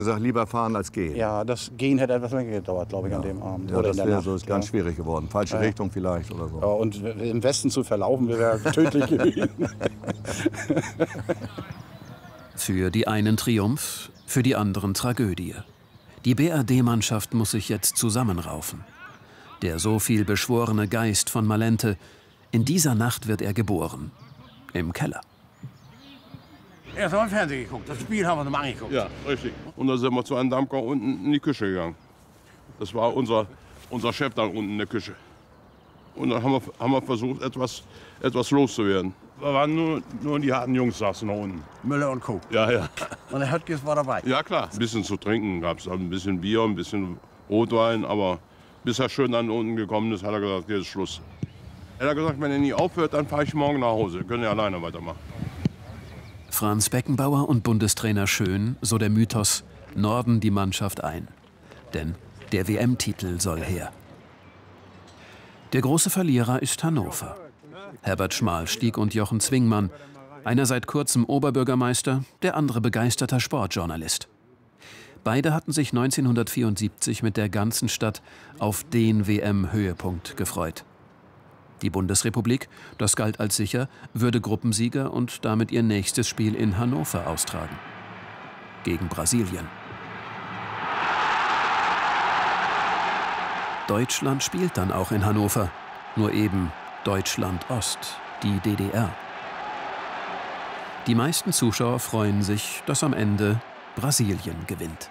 Sag lieber fahren als gehen. Ja, das Gehen hätte etwas länger gedauert, glaube ich, an dem Abend. Ja, oder das in der wäre so Nacht, ganz schwierig geworden. Falsche Richtung vielleicht oder so. Ja, und im Westen zu verlaufen wäre tödlich gewesen. Für die einen Triumph, für die anderen Tragödie. Die BRD-Mannschaft muss sich jetzt zusammenraufen. Der so viel beschworene Geist von Malente, in dieser Nacht wird er geboren. Im Keller. Erst haben wir Fernsehen geguckt, das Spiel haben wir noch mal angeguckt. Ja, richtig. Und dann sind wir zu einem Dampfgang unten in die Küche gegangen. Das war unser Chef da unten in der Küche. Und dann haben wir versucht, etwas loszuwerden. Da waren nur die harten Jungs saßen da unten. Müller und Co. Ja, ja. Und der Höttges war dabei. Ja, klar. Ein bisschen zu trinken gab es. Ein bisschen Bier, ein bisschen Rotwein. Aber bis er schön an unten gekommen ist, hat er gesagt, jetzt ist Schluss. Er hat gesagt, wenn er nie aufhört, dann fahre ich morgen nach Hause. Können ja alleine weitermachen. Franz Beckenbauer und Bundestrainer Schön, so der Mythos, norden die Mannschaft ein. Denn der WM-Titel soll her. Der große Verlierer ist Hannover. Herbert Schmalstieg und Jochen Zwingmann, einer seit kurzem Oberbürgermeister, der andere begeisterter Sportjournalist. Beide hatten sich 1974 mit der ganzen Stadt auf den WM-Höhepunkt gefreut. Die Bundesrepublik, das galt als sicher, würde Gruppensieger und damit ihr nächstes Spiel in Hannover austragen. Gegen Brasilien. Deutschland spielt dann auch in Hannover, nur eben Deutschland-Ost, die DDR. Die meisten Zuschauer freuen sich, dass am Ende Brasilien gewinnt.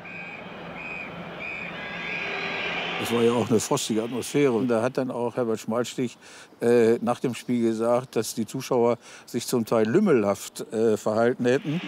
Es war ja auch eine frostige Atmosphäre. Und da hat dann auch Herbert Schmalstieg nach dem Spiel gesagt, dass die Zuschauer sich zum Teil lümmelhaft verhalten hätten.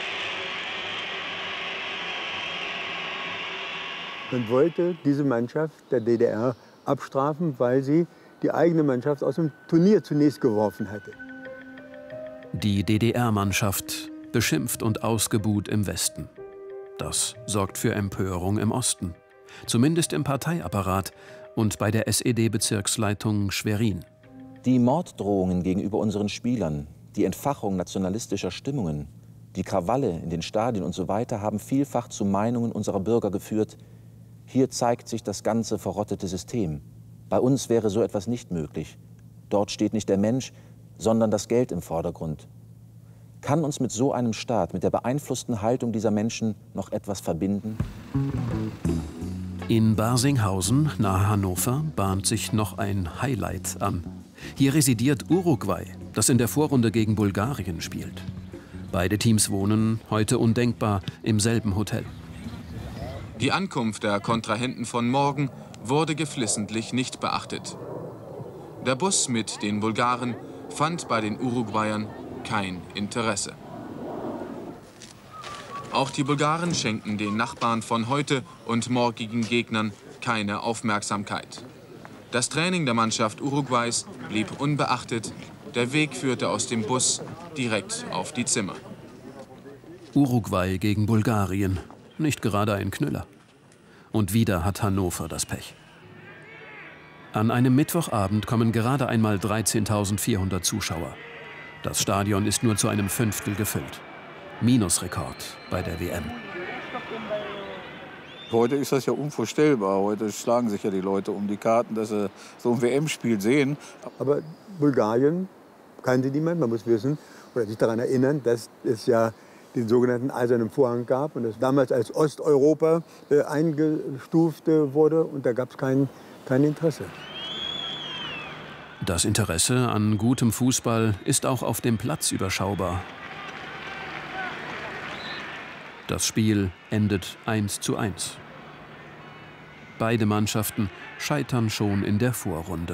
Man wollte diese Mannschaft der DDR abstrafen, weil sie die eigene Mannschaft aus dem Turnier zunächst geworfen hatte. Die DDR-Mannschaft beschimpft und ausgebuht im Westen. Das sorgt für Empörung im Osten. Zumindest im Parteiapparat und bei der SED-Bezirksleitung Schwerin. Die Morddrohungen gegenüber unseren Spielern, die Entfachung nationalistischer Stimmungen, die Krawalle in den Stadien und so weiter haben vielfach zu Meinungen unserer Bürger geführt, hier zeigt sich das ganze verrottete System. Bei uns wäre so etwas nicht möglich. Dort steht nicht der Mensch, sondern das Geld im Vordergrund. Kann uns mit so einem Staat, mit der beeinflussten Haltung dieser Menschen noch etwas verbinden? In Barsinghausen, nahe Hannover, bahnt sich noch ein Highlight an. Hier residiert Uruguay, das in der Vorrunde gegen Bulgarien spielt. Beide Teams wohnen, heute undenkbar, im selben Hotel. Die Ankunft der Kontrahenten von morgen wurde geflissentlich nicht beachtet. Der Bus mit den Bulgaren fand bei den Uruguayern kein Interesse. Auch die Bulgaren schenken den Nachbarn von heute und morgigen Gegnern keine Aufmerksamkeit. Das Training der Mannschaft Uruguays blieb unbeachtet. Der Weg führte aus dem Bus direkt auf die Zimmer. Uruguay gegen Bulgarien. Nicht gerade ein Knüller. Und wieder hat Hannover das Pech. An einem Mittwochabend kommen gerade einmal 13.400 Zuschauer. Das Stadion ist nur zu einem Fünftel gefüllt. Minusrekord bei der WM. Heute ist das ja unvorstellbar. Heute schlagen sich ja die Leute um die Karten, dass sie so ein WM-Spiel sehen. Aber Bulgarien kannte niemand. Man muss wissen oder sich daran erinnern, dass es ja den sogenannten Eisernen Vorhang gab und das damals als Osteuropa eingestuft wurde. Und da gab es kein Interesse. Das Interesse an gutem Fußball ist auch auf dem Platz überschaubar. Das Spiel endet 1:1. Beide Mannschaften scheitern schon in der Vorrunde.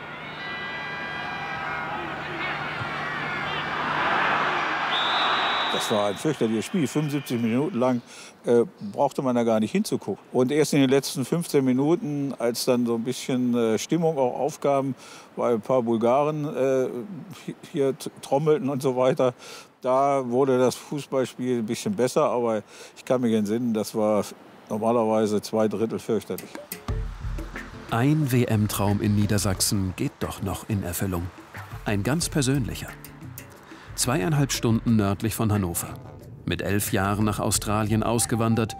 Das war ein fürchterliches Spiel. 75 Minuten lang brauchte man da gar nicht hinzugucken. Und erst in den letzten 15 Minuten, als dann so ein bisschen Stimmung auch aufkam, weil ein paar Bulgaren hier trommelten und so weiter, da wurde das Fußballspiel ein bisschen besser. Aber ich kann mich entsinnen, das war normalerweise 2/3 fürchterlich. Ein WM-Traum in Niedersachsen geht doch noch in Erfüllung. Ein ganz persönlicher. 2,5 Stunden nördlich von Hannover. Mit 11 Jahren nach Australien ausgewandert,